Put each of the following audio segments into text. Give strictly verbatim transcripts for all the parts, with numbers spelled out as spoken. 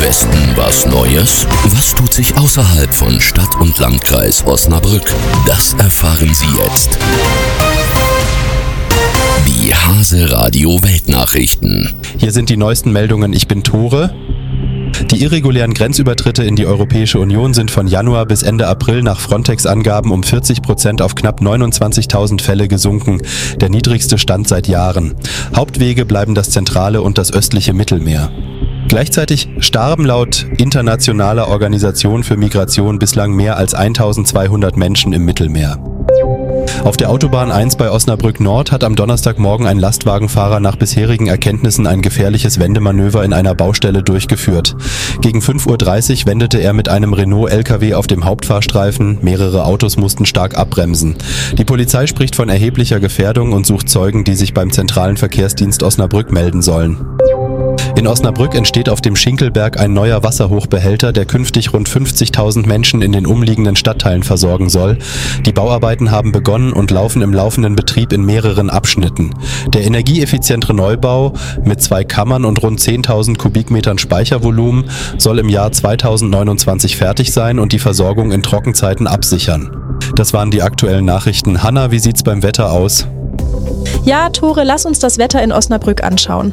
Westen was Neues? Was tut sich außerhalb von Stadt und Landkreis Osnabrück? Das erfahren Sie jetzt. Die Hase Radio Weltnachrichten. Hier sind die neuesten Meldungen. Ich bin Tore. Die irregulären Grenzübertritte in die Europäische Union sind von Januar bis Ende April nach Frontex-Angaben um vierzig Prozent auf knapp neunundzwanzigtausend Fälle gesunken, der niedrigste Stand seit Jahren. Hauptwege bleiben das zentrale und das östliche Mittelmeer. Gleichzeitig starben laut Internationaler Organisation für Migration bislang mehr als eintausendzweihundert Menschen im Mittelmeer. Auf der Autobahn eins bei Osnabrück Nord hat am Donnerstagmorgen ein Lastwagenfahrer nach bisherigen Erkenntnissen ein gefährliches Wendemanöver in einer Baustelle durchgeführt. Gegen fünf Uhr dreißig wendete er mit einem Renault-L K W auf dem Hauptfahrstreifen. Mehrere Autos mussten stark abbremsen. Die Polizei spricht von erheblicher Gefährdung und sucht Zeugen, die sich beim zentralen Verkehrsdienst Osnabrück melden sollen. In Osnabrück entsteht auf dem Schinkelberg ein neuer Wasserhochbehälter, der künftig rund fünfzigtausend Menschen in den umliegenden Stadtteilen versorgen soll. Die Bauarbeiten haben begonnen und laufen im laufenden Betrieb in mehreren Abschnitten. Der energieeffiziente Neubau mit zwei Kammern und rund zehntausend Kubikmetern Speichervolumen soll im Jahr zweitausendneunundzwanzig fertig sein und die Versorgung in Trockenzeiten absichern. Das waren die aktuellen Nachrichten. Hanna, wie sieht's beim Wetter aus? Ja, Tore, lass uns das Wetter in Osnabrück anschauen.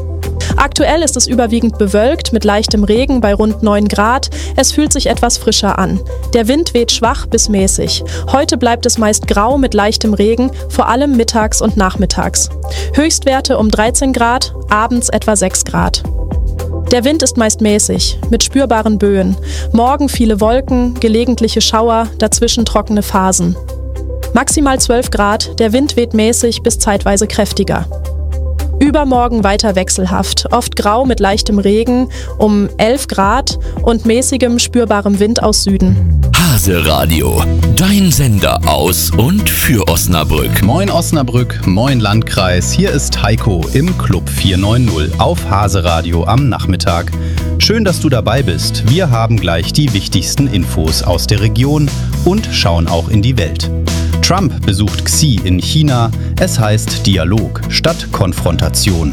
Aktuell ist es überwiegend bewölkt mit leichtem Regen bei rund neun Grad. Es fühlt sich etwas frischer an. Der Wind weht schwach bis mäßig. Heute bleibt es meist grau mit leichtem Regen, vor allem mittags und nachmittags. Höchstwerte um dreizehn Grad, abends etwa sechs Grad. Der Wind ist meist mäßig, mit spürbaren Böen. Morgen viele Wolken, gelegentliche Schauer, dazwischen trockene Phasen. Maximal zwölf Grad, der Wind weht mäßig bis zeitweise kräftiger. Übermorgen weiter wechselhaft, oft grau mit leichtem Regen, um elf Grad und mäßigem spürbarem Wind aus Süden. Hase Radio, dein Sender aus und für Osnabrück. Moin Osnabrück, moin Landkreis, hier ist Heiko im Club vier neun null auf Hase Radio am Nachmittag. Schön, dass du dabei bist. Wir haben gleich die wichtigsten Infos aus der Region und schauen auch in die Welt. Trump besucht Xi in China. Es heißt Dialog statt Konfrontation.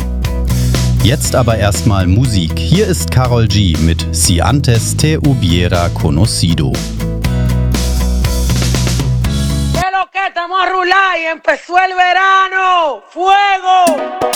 Jetzt aber erstmal Musik. Hier ist Karol G mit Si antes te hubiera conocido. ¿Qué lo que estamos a rular y empezó el verano? ¡Fuego!